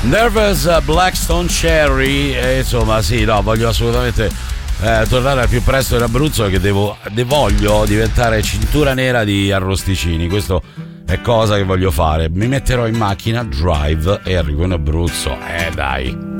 Nervous Blackstone Cherry, insomma sì, no, voglio assolutamente tornare al più presto in Abruzzo, che voglio diventare cintura nera di arrosticini. Questo è cosa che voglio fare. Mi metterò in macchina, drive, e arrivo in Abruzzo. Dai.